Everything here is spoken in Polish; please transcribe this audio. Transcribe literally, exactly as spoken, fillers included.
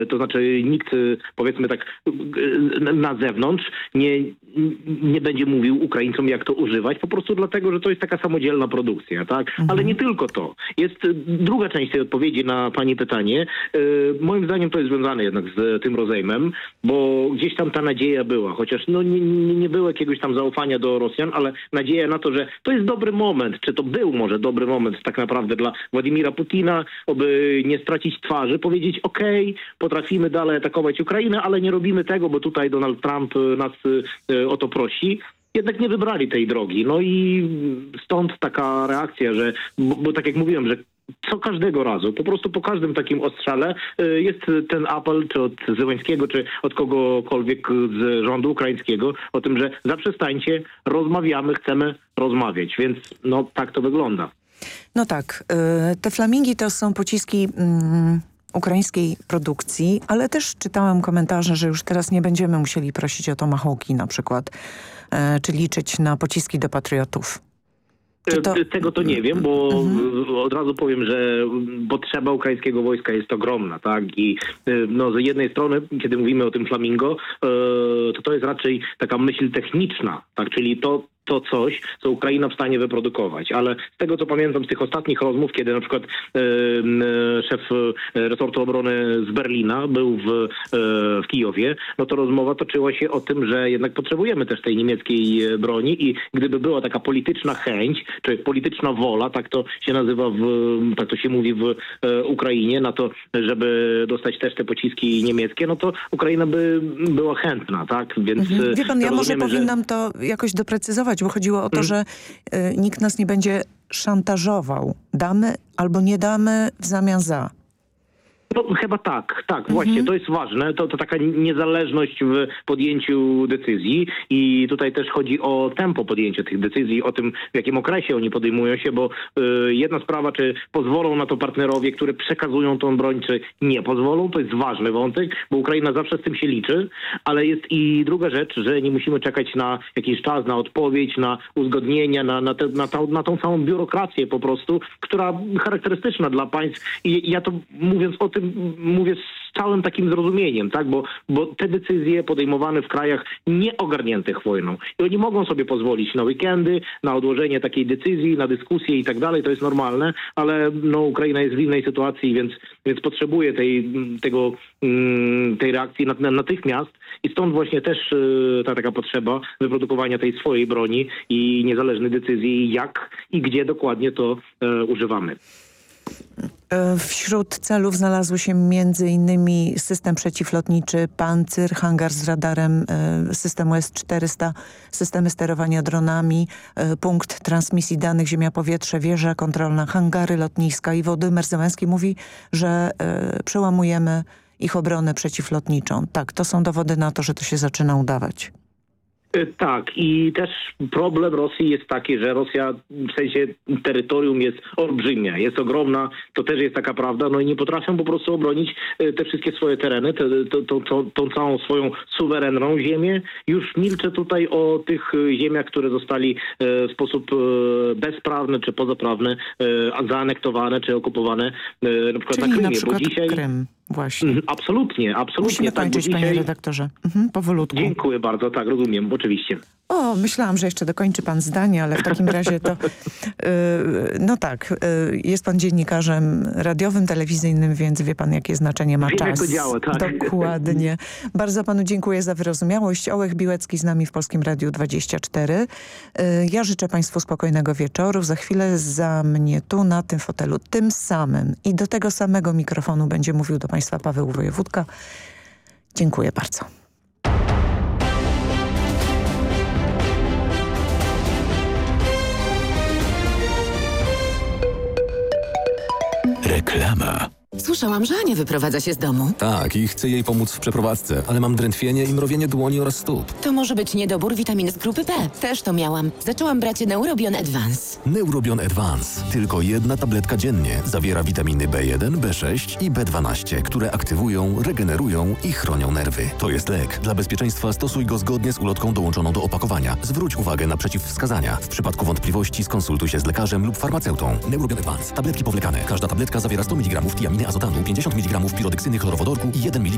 to znaczy nikt, powiedzmy tak, na zewnątrz nie, nie będzie mówił Ukraińcom, jak to używać, po prostu dlatego, że to jest taka samodzielna produkcja, tak? Mhm. Ale nie tylko to. Jest druga część tej odpowiedzi na pani pytanie. Moim zdaniem to jest związane jednak z tym rozejmem, bo gdzieś tam ta nadzieja była, chociaż no nie, nie, nie było jakiegoś tam zaufania do Rosjan, ale nadzieja na to, że to jest dobry moment, czy to był może dobry moment tak naprawdę dla Władimira Putina, aby nie stracić twarzy, powiedzieć okej, okay, potrafimy dalej atakować Ukrainę, ale nie robimy tego, bo tutaj Donald Trump nas y, o to prosi. Jednak nie wybrali tej drogi. No i stąd taka reakcja, że, bo, bo tak jak mówiłem, że co każdego razu, po prostu po każdym takim ostrzale y, jest ten apel, czy od Zełenskiego, czy od kogokolwiek z rządu ukraińskiego o tym, że zaprzestańcie, rozmawiamy, chcemy rozmawiać. Więc no tak to wygląda. No tak, y, te Flamingi to są pociski mm, ukraińskiej produkcji, ale też czytałem komentarze, że już teraz nie będziemy musieli prosić o tomahawki na przykład, y, czy liczyć na pociski do patriotów. To... Tego to nie wiem, bo mhm. od razu powiem, że potrzeba ukraińskiego wojska jest ogromna, tak? I no, z jednej strony, kiedy mówimy o tym Flamingo, to to jest raczej taka myśl techniczna, tak? Czyli to, to coś, co Ukraina w stanie wyprodukować. Ale z tego, co pamiętam z tych ostatnich rozmów, kiedy na przykład e, szef resortu obrony z Berlina był w, e, w Kijowie, no to rozmowa toczyła się o tym, że jednak potrzebujemy też tej niemieckiej broni i gdyby była taka polityczna chęć, czy polityczna wola, tak to się nazywa, w, tak to się mówi w e, Ukrainie, na to, żeby dostać też te pociski niemieckie, no to Ukraina by była chętna, tak? Więc mhm. Wie pan, ja może powinnam że... to jakoś doprecyzować, bo chodziło o to, hmm. że y, nikt nas nie będzie szantażował. Damy albo nie damy w zamian za. No chyba tak, tak, Mhm. właśnie, to jest ważne, to, to taka niezależność w podjęciu decyzji i tutaj też chodzi o tempo podjęcia tych decyzji, o tym, w jakim okresie oni podejmują się, bo y, jedna sprawa, czy pozwolą na to partnerowie, które przekazują tą broń, czy nie pozwolą, to jest ważny wątek, bo Ukraina zawsze z tym się liczy, ale jest i druga rzecz, że nie musimy czekać na jakiś czas, na odpowiedź, na uzgodnienia, na, na, te, na, ta, na tą całą biurokrację po prostu, która charakterystyczna dla państw i ja to mówiąc o tym, mówię z całym takim zrozumieniem, tak, bo, bo te decyzje podejmowane w krajach nieogarniętych wojną i oni mogą sobie pozwolić na weekendy, na odłożenie takiej decyzji, na dyskusję i tak dalej, to jest normalne, ale no, Ukraina jest w innej sytuacji, więc, więc potrzebuje tej, tego, tej reakcji natychmiast i stąd właśnie też ta taka potrzeba wyprodukowania tej swojej broni i niezależnej decyzji, jak i gdzie dokładnie to e, używamy. Wśród celów znalazły się między innymi system przeciwlotniczy Pancyr, hangar z radarem systemu S czterysta, systemy sterowania dronami, punkt transmisji danych ziemia-powietrze, wieża kontrolna, hangary, lotniska i Wołodymyr Zełenski mówi, że przełamujemy ich obronę przeciwlotniczą. Tak, to są dowody na to, że to się zaczyna udawać. Tak i też problem Rosji jest taki, że Rosja w sensie terytorium jest olbrzymia, jest ogromna, to też jest taka prawda, no i nie potrafią po prostu obronić te wszystkie swoje tereny, te, to, to, to, tą całą swoją suwerenną ziemię. Już milczę tutaj o tych ziemiach, które zostali w sposób bezprawny czy pozaprawny zaanektowane czy okupowane na przykład Czyli na Krymie. Na przykład bo dzisiaj... Krym. Właśnie. Absolutnie, absolutnie. Musimy tak, kończyć, dzisiaj... panie redaktorze. Mhm, powolutku. Dziękuję bardzo, tak, rozumiem, oczywiście. O, myślałam, że jeszcze dokończy pan zdanie, ale w takim razie to... Yy, no tak, yy, jest pan dziennikarzem radiowym, telewizyjnym, więc wie pan, jakie znaczenie ma Wiem, czas. jak to działa, tak. Dokładnie. Bardzo panu dziękuję za wyrozumiałość. Ołech Biłecki z nami w Polskim Radiu dwadzieścia cztery. Yy, ja życzę państwu spokojnego wieczoru. Za chwilę za mnie tu, na tym fotelu, tym samym i do tego samego mikrofonu będzie mówił do państwa Paweł Wojewódka. Dziękuję bardzo. Reklama. Słyszałam, że Ania wyprowadza się z domu. Tak, i chcę jej pomóc w przeprowadzce, ale mam drętwienie i mrowienie dłoni oraz stóp. To może być niedobór witaminy z grupy B. Też to miałam. Zaczęłam brać Neurobion Advance. Neurobion Advance. Tylko jedna tabletka dziennie. Zawiera witaminy B jeden, B sześć i B dwanaście, które aktywują, regenerują i chronią nerwy. To jest lek. Dla bezpieczeństwa stosuj go zgodnie z ulotką dołączoną do opakowania. Zwróć uwagę na przeciwwskazania. W przypadku wątpliwości skonsultuj się z lekarzem lub farmaceutą. Neurobion Advance. Tabletki powlekane. Każda tabletka zawiera sto miligramów tiaminy azotanu, pięćdziesiąt miligramów pirodeksyny chlorowodorku i jeden miligram